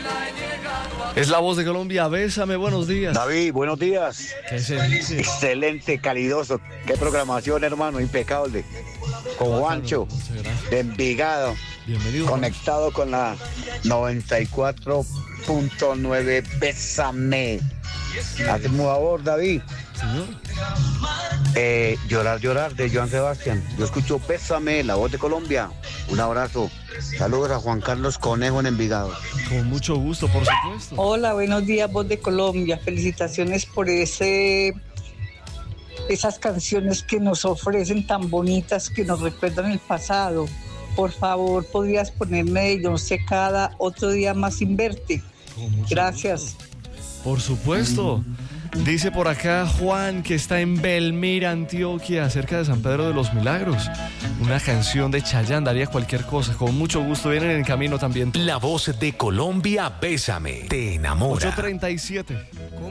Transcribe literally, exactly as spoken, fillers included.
Es la voz de Colombia, bésame, buenos días. David, buenos días. ¿Qué se dice? Excelente, calidoso. Qué programación, hermano, impecable. Con Juancho, de Envigado. Bienvenido. Conectado con la noventa y cuatro punto nueve. Bésame. Hazme un favor, David. Señor. Eh, llorar, llorar, de Joan Sebastián. Yo escucho Bésame, la voz de Colombia. Un abrazo. Saludos a Juan Carlos Conejo en Envigado. Con mucho gusto, por supuesto. Hola, buenos días, voz de Colombia. Felicitaciones por ese, esas canciones que nos ofrecen tan bonitas, que nos recuerdan el pasado. Por favor, ¿podrías ponerme de John Secada Otro Día Más Sin Verte? Gracias. Gusto. Por supuesto. Dice por acá Juan, que está en Belmira, Antioquia, cerca de San Pedro de los Milagros. Una canción de Chayanne, daría cualquier cosa. Con mucho gusto, vienen en camino también. La voz de Colombia, bésame, te enamora. ocho treinta y siete.